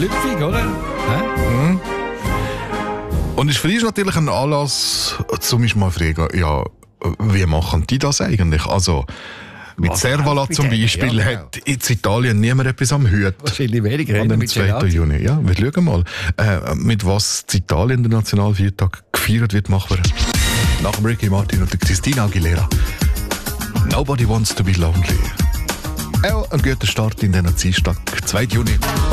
schlüpfig, oder? Mhm. Und ist für dich natürlich ein Anlass, zum mich mal fragen, ja, wie machen die das eigentlich? Also, mit Servalat zum Beispiel ja, hat in Italien niemand etwas am Hut. Wahrscheinlich weniger. An dem 2. Juni. Ja, wir schauen mal, mit was in Italien der Nationalfeiertag gefeiert wird, machen wir nach dem Ricky Martin und der Christina Aguilera. Nobody wants to be lonely. Ein guter Start in den Dienstag, 2. Juni.